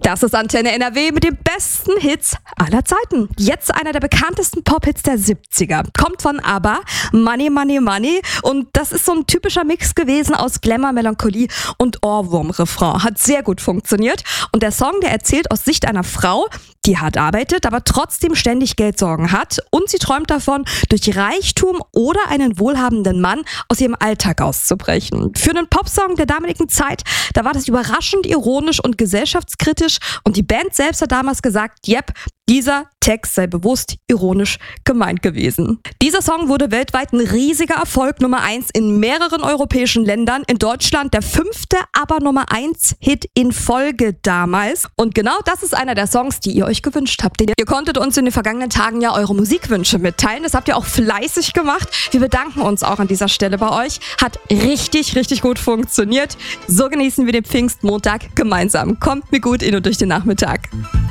Das ist Antenne NRW mit den besten Hits aller Zeiten. Jetzt einer der bekanntesten Pop-Hits der 70er. Kommt von ABBA, Money, Money, Money. Und das ist so ein typischer Mix gewesen aus Glamour, Melancholie und Ohrwurm-Refrain. Hat sehr gut funktioniert. Und der Song, der erzählt aus Sicht einer Frau, die hart arbeitet, aber trotzdem ständig Geldsorgen hat. Und sie träumt davon, durch Reichtum oder einen wohlhabenden Mann aus ihrem Alltag auszubrechen. Für einen Popsong der damaligen Zeit, da war das überraschend ironisch und gesellschaftskritisch. Und die Band selbst hat damals gesagt, yep, dieser Text sei bewusst ironisch gemeint gewesen. Dieser Song wurde weltweit ein riesiger Erfolg, Nummer 1 in mehreren europäischen Ländern. In Deutschland der 5. aber Nummer 1 Hit in Folge damals. Und genau das ist einer der Songs, die ihr euch gewünscht habt. Ihr konntet uns in den vergangenen Tagen ja eure Musikwünsche mitteilen. Das habt ihr auch fleißig gemacht. Wir bedanken uns auch an dieser Stelle bei euch. Hat richtig, richtig gut funktioniert. So genießen wir den Pfingstmontag gemeinsam. Kommt mir gut in und durch den Nachmittag.